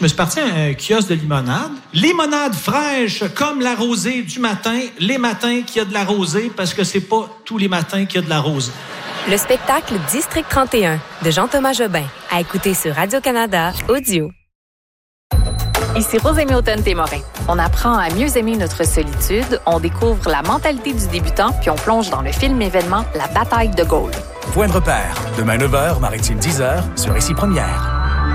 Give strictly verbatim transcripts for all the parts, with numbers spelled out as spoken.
je me suis parti à un kiosque de limonade. Limonade fraîche comme la rosée du matin. Les matins qu'il y a de la rosée, parce que c'est pas tous les matins qu'il y a de la rosée. Le spectacle District trente et un de Jean-Thomas Jobin, à écouter sur Radio-Canada Audio. Ici Rosémie Automne-Témorin. On apprend à mieux aimer notre solitude, on découvre la mentalité du débutant, puis on plonge dans le film événement La bataille de Gaulle. Point de repère, demain neuf heures, Maritime dix heures, sur Ici Première.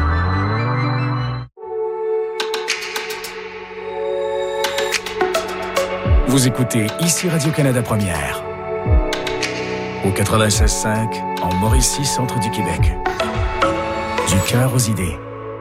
Vous écoutez Ici Radio-Canada Première. Au quatre-vingt-seize cinq, en Mauricie, centre du Québec. Du cœur aux idées.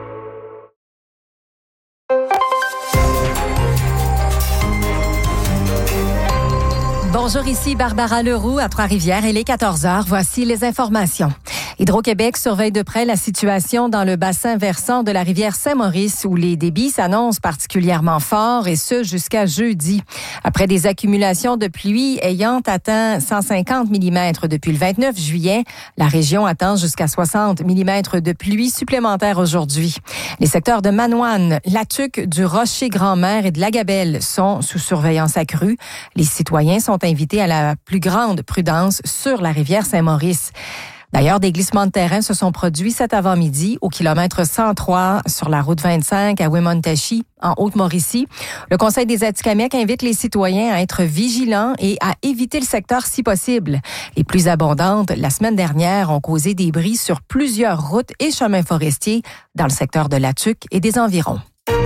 Bonjour, ici Barbara Leroux à Trois-Rivières. Il est quatorze heures. Voici les informations. Hydro-Québec surveille de près la situation dans le bassin versant de la rivière Saint-Maurice où les débits s'annoncent particulièrement forts et ce jusqu'à jeudi. Après des accumulations de pluie ayant atteint cent cinquante millimètres depuis le vingt-neuf juillet, la région attend jusqu'à soixante millimètres de pluie supplémentaire aujourd'hui. Les secteurs de Manoine, Latuc, du Rocher-Grand-Mère et de Lagabelle sont sous surveillance accrue. Les citoyens sont invités à la plus grande prudence sur la rivière Saint-Maurice. D'ailleurs, des glissements de terrain se sont produits cet avant-midi au kilomètre cent trois sur la route vingt-cinq à Wemontachi, en Haute-Mauricie. Le Conseil des Atikamekw invite les citoyens à être vigilants et à éviter le secteur si possible. Les plus abondantes, la semaine dernière, ont causé des bris sur plusieurs routes et chemins forestiers dans le secteur de Latuc et des environs.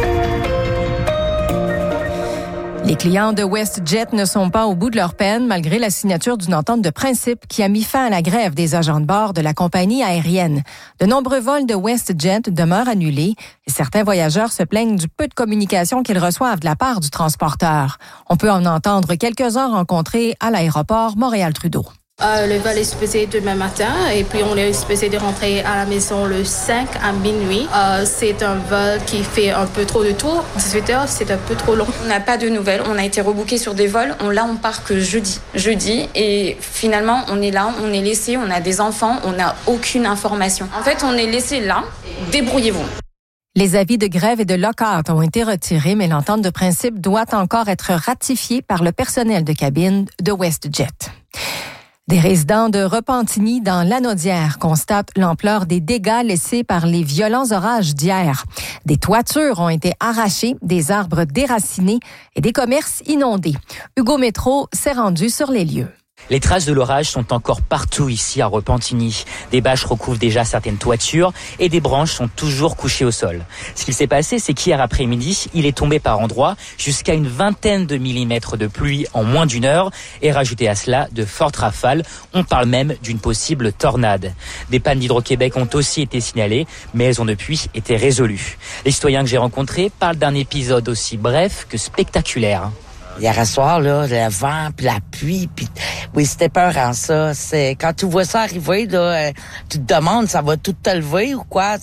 Les clients de WestJet ne sont pas au bout de leur peine malgré la signature d'une entente de principe qui a mis fin à la grève des agents de bord de la compagnie aérienne. De nombreux vols de WestJet demeurent annulés et certains voyageurs se plaignent du peu de communication qu'ils reçoivent de la part du transporteur. On peut en entendre quelques-uns rencontrés à l'aéroport Montréal-Trudeau. Euh, le vol est supposé demain matin et puis on est supposé de rentrer à la maison le cinq à minuit. Euh, c'est un vol qui fait un peu trop de tours. dix-huit heures, c'est un peu trop long. On n'a pas de nouvelles. On a été rebooké sur des vols. On, là, on part que jeudi. Jeudi. Et finalement, on est là, on est laissé, on a des enfants, on n'a aucune information. En fait, on est laissé là. Débrouillez-vous. Les avis de grève et de lock-out ont été retirés, mais l'entente de principe doit encore être ratifiée par le personnel de cabine de WestJet. Des résidents de Repentigny dans l'Anaudière constatent l'ampleur des dégâts laissés par les violents orages d'hier. Des toitures ont été arrachées, des arbres déracinés et des commerces inondés. Hugo Métro s'est rendu sur les lieux. Les traces de l'orage sont encore partout ici à Repentigny. Des bâches recouvrent déjà certaines toitures et des branches sont toujours couchées au sol. Ce qui s'est passé, c'est qu'hier après-midi, il est tombé par endroits jusqu'à une vingtaine de millimètres de pluie en moins d'une heure et rajouté à cela de fortes rafales. On parle même d'une possible tornade. Des pannes d'Hydro-Québec ont aussi été signalées, mais elles ont depuis été résolues. Les citoyens que j'ai rencontrés parlent d'un épisode aussi bref que spectaculaire. Hier soir, là, le vent, puis la pluie, puis oui, c'était peurant, ça. C'est quand tu vois ça arriver, là, tu te demandes, ça va tout te lever ou quoi?